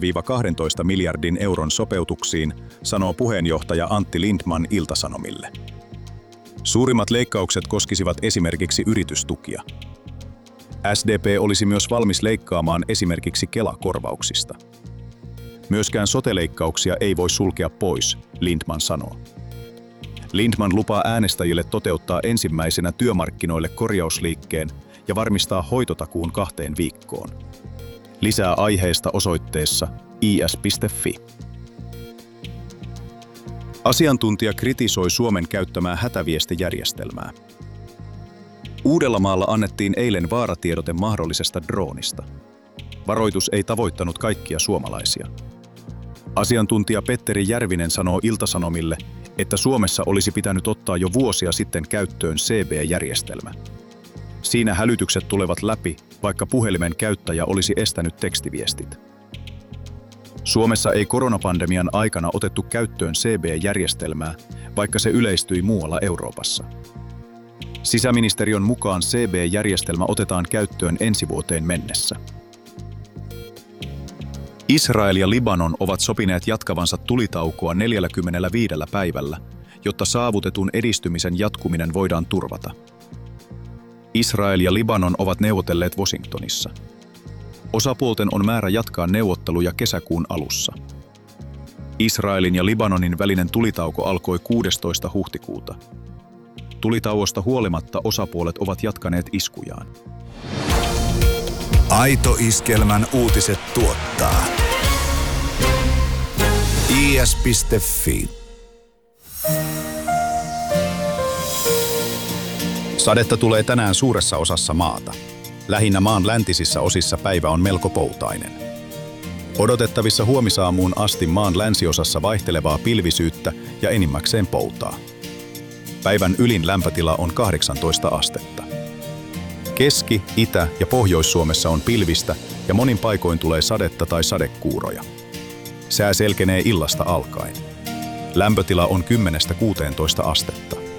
8–12 miljardin euron sopeutuksiin, sanoo puheenjohtaja Antti Lindman Ilta-Sanomille. Suurimmat leikkaukset koskisivat esimerkiksi yritystukia. SDP olisi myös valmis leikkaamaan esimerkiksi Kela-korvauksista. Myöskään sote-leikkauksia ei voi sulkea pois, Lindman sanoo. Lindman lupaa äänestäjille toteuttaa ensimmäisenä työmarkkinoille korjausliikkeen ja varmistaa hoitotakuun 2 viikkoon. Lisää aiheesta osoitteessa is.fi. Asiantuntija kritisoi Suomen käyttämää hätäviestijärjestelmää. Uudellamaalla annettiin eilen vaaratiedote mahdollisesta droonista. Varoitus ei tavoittanut kaikkia suomalaisia. Asiantuntija Petteri Järvinen sanoo Ilta-Sanomille, että Suomessa olisi pitänyt ottaa jo vuosia sitten käyttöön CB-järjestelmä. Siinä hälytykset tulevat läpi, vaikka puhelimen käyttäjä olisi estänyt tekstiviestit. Suomessa ei koronapandemian aikana otettu käyttöön CB-järjestelmää, vaikka se yleistyi muualla Euroopassa. Sisäministeriön mukaan CB-järjestelmä otetaan käyttöön ensi vuoteen mennessä. Israel ja Libanon ovat sopineet jatkavansa tulitaukoa 45 päivällä, jotta saavutetun edistymisen jatkuminen voidaan turvata. Israel ja Libanon ovat neuvotelleet Washingtonissa. Osapuolten on määrä jatkaa neuvotteluja kesäkuun alussa. Israelin ja Libanonin välinen tulitauko alkoi 16. huhtikuuta. Tulitauosta huolimatta osapuolet ovat jatkaneet iskujaan. Aito Iskelmän uutiset tuottaa is.fi. Sadetta tulee tänään suuressa osassa maata. Lähinnä maan läntisissä osissa päivä on melko poutainen. Odotettavissa huomisaamuun asti maan länsiosassa vaihtelevaa pilvisyyttä ja enimmäkseen poutaa. Päivän ylin lämpötila on 18 astetta. Keski-, Itä- ja Pohjois-Suomessa on pilvistä ja monin paikoin tulee sadetta tai sadekuuroja. Sää selkenee illasta alkaen. Lämpötila on 10–16 astetta.